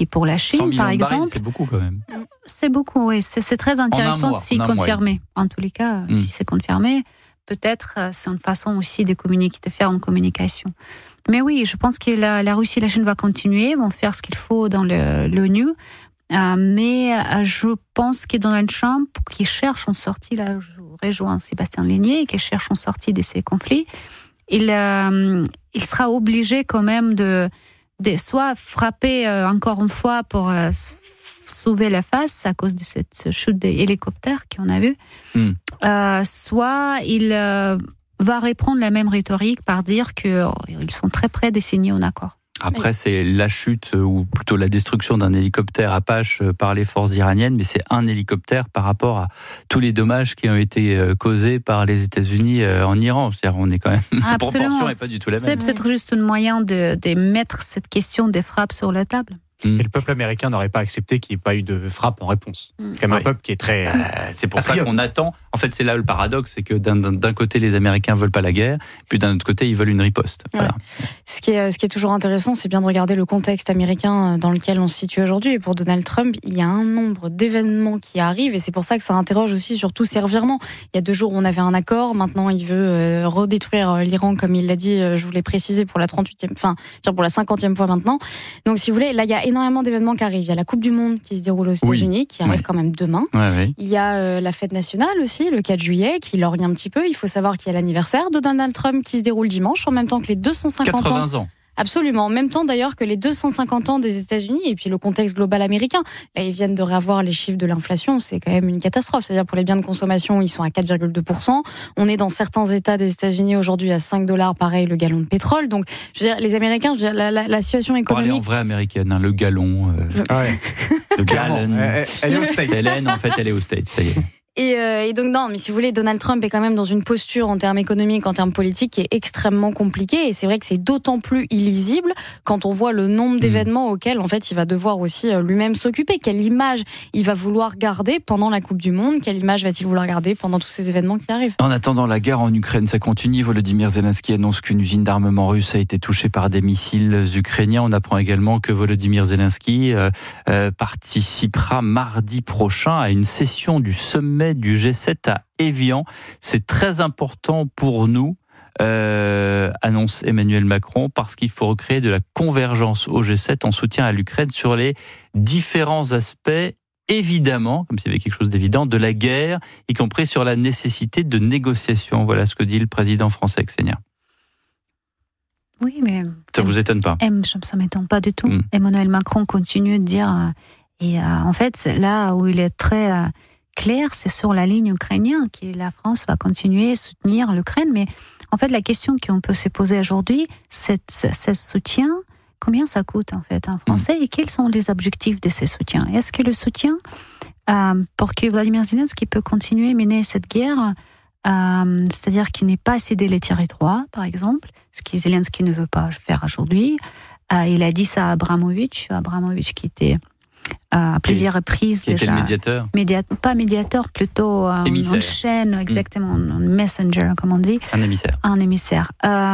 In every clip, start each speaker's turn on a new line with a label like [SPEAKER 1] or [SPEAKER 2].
[SPEAKER 1] qui pour la Chine, par exemple.
[SPEAKER 2] C'est beaucoup quand même.
[SPEAKER 1] C'est beaucoup, oui. C'est très intéressant si confirmé. En tous les cas, si c'est confirmé, peut-être c'est une façon aussi de communiquer, de faire une communication. Mais oui, je pense que la Russie et la Chine vont continuer, vont faire ce qu'il faut dans l'ONU. Mais je pense que Donald Trump, qui cherche une sortie, là, je rejoins Sébastien Lénier, qui cherche une sortie de ces conflits, il sera obligé quand même de soit frapper encore une fois pour sauver la face à cause de cette chute d'hélicoptère qu'on a vu, soit il va reprendre la même rhétorique par dire qu'ils sont très près de signer un accord.
[SPEAKER 2] Après, c'est la chute ou plutôt la destruction d'un hélicoptère Apache par les forces iraniennes, mais c'est un hélicoptère par rapport à tous les dommages qui ont été causés par les États-Unis en Iran. C'est-à-dire, on est quand même la proportion n'est pas du tout la même.
[SPEAKER 1] C'est peut-être juste un moyen de mettre cette question des frappes sur la table.
[SPEAKER 3] Et le peuple américain n'aurait pas accepté qu'il n'y ait pas eu de frappe en réponse. C'est quand même un peuple qui est très...
[SPEAKER 2] c'est pour ça qu'on attend... En fait, c'est là le paradoxe, c'est que d'un côté, les Américains ne veulent pas la guerre, puis d'un autre côté, ils veulent une riposte. Voilà.
[SPEAKER 4] Ouais. Ce qui est toujours intéressant, c'est bien de regarder le contexte américain dans lequel on se situe aujourd'hui. Et pour Donald Trump, il y a un nombre d'événements qui arrivent, et c'est pour ça que ça interroge aussi sur tous ces revirements. Il y a 2 jours, on avait un accord, maintenant il veut redétruire l'Iran, comme il l'a dit, je vous l'ai précisé, pour la 50e fois maintenant. Donc si vous voulez, là, il y a énormément d'événements qui arrivent. Il y a la Coupe du Monde qui se déroule aux États-Unis, qui arrive quand même demain. Il y a la fête nationale aussi, le 4 juillet, qui lorgne un petit peu. Il faut savoir qu'il y a l'anniversaire de Donald Trump qui se déroule dimanche, en même temps que les 250
[SPEAKER 2] 80 ans.
[SPEAKER 4] Absolument, en même temps d'ailleurs que les 250 ans des États-Unis et puis le contexte global américain. Là, ils viennent de réavoir les chiffres de l'inflation, c'est quand même une catastrophe. C'est-à-dire pour les biens de consommation, ils sont à 4,2%. On est dans certains États des États-Unis aujourd'hui à $5, pareil, le gallon de pétrole. Donc, je veux dire, les Américains, je veux dire, la situation économique...
[SPEAKER 2] Pour aller en vraie américaine, le gallon... Le gallon.
[SPEAKER 3] Elle est au States.
[SPEAKER 2] Hélène, en fait, elle est au States, ça y est.
[SPEAKER 4] Et donc non, mais si vous voulez, Donald Trump est quand même dans une posture en termes économiques, en termes politiques, qui est extrêmement compliquée. Et c'est vrai que c'est d'autant plus illisible quand on voit le nombre d'événements auxquels en fait il va devoir aussi lui-même s'occuper. Quelle image il va vouloir garder pendant la Coupe du Monde ? Quelle image va-t-il vouloir garder pendant tous ces événements qui arrivent ?
[SPEAKER 2] En attendant, la guerre en Ukraine, ça continue. Volodymyr Zelensky annonce qu'une usine d'armement russe a été touchée par des missiles ukrainiens. On apprend également que Volodymyr Zelensky participera mardi prochain à une session du sommet du G7 à Évian. C'est très important pour nous, annonce Emmanuel Macron, parce qu'il faut recréer de la convergence au G7 en soutien à l'Ukraine sur les différents aspects, évidemment, comme s'il y avait quelque chose d'évident, de la guerre, y compris sur la nécessité de négociations. Voilà ce que dit le président français, Ksenia.
[SPEAKER 1] Oui, mais...
[SPEAKER 2] Ça vous étonne pas ?
[SPEAKER 1] Ça ne m'étonne pas du tout. Emmanuel Macron continue de dire... en fait, là où il est très... clair, c'est sur la ligne ukrainienne que la France va continuer à soutenir l'Ukraine. Mais en fait, la question qu'on peut se poser aujourd'hui, c'est ce soutien, combien ça coûte en fait en français et quels sont les objectifs de ce soutien ? Est-ce que le soutien, pour que Vladimir Zelensky peut continuer à mener cette guerre, c'est-à-dire qu'il n'est pas cédé les territoires, par exemple, ce que Zelensky ne veut pas faire aujourd'hui. Il a dit ça à Abramovich qui était... à plusieurs reprises
[SPEAKER 2] qui
[SPEAKER 1] déjà.
[SPEAKER 2] Était le médiateur
[SPEAKER 1] pas médiateur, plutôt une chaîne, exactement, un messenger, comme on dit.
[SPEAKER 2] Un émissaire.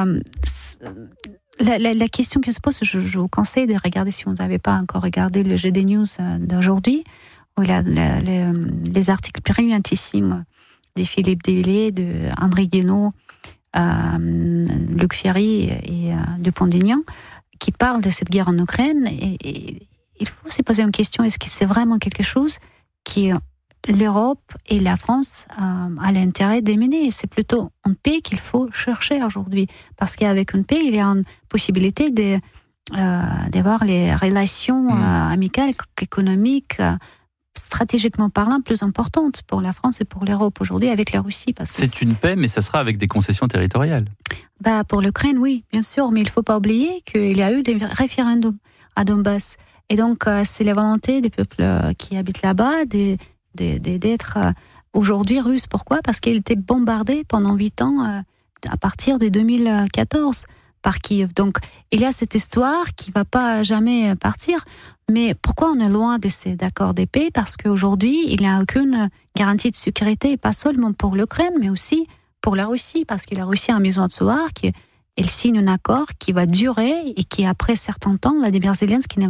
[SPEAKER 1] La question qui se pose, je vous conseille de regarder, si vous n'avez pas encore regardé le GD News d'aujourd'hui, où il y a les articles brillantissimes de Philippe Devilliers, de André Guénaud, Luc Ferry et Dupont-Aignan, qui parlent de cette guerre en Ukraine. Et il faut se poser une question, est-ce que c'est vraiment quelque chose qui l'Europe et la France a l'intérêt de mener ? C'est plutôt une paix qu'il faut chercher aujourd'hui. Parce qu'avec une paix, il y a une possibilité d'avoir les relations amicales, économiques, stratégiquement parlant, plus importantes pour la France et pour l'Europe aujourd'hui avec la Russie.
[SPEAKER 2] C'est une paix, mais ça sera avec des concessions territoriales.
[SPEAKER 1] Pour l'Ukraine, oui, bien sûr, mais il ne faut pas oublier qu'il y a eu des référendums à Donbass. Et donc, c'est la volonté des peuples qui habitent là-bas d'être aujourd'hui russes. Pourquoi ? Parce qu'ils étaient bombardés pendant 8 ans à partir de 2014 par Kiev. Donc, il y a cette histoire qui ne va pas jamais partir. Mais pourquoi on est loin de ces accords de paix ? Parce qu'aujourd'hui, il n'y a aucune garantie de sécurité, pas seulement pour l'Ukraine, mais aussi pour la Russie. Parce que la Russie a besoin de savoir qu'elle signe un accord qui va durer et qui, après certains temps, Vladimir Zelensky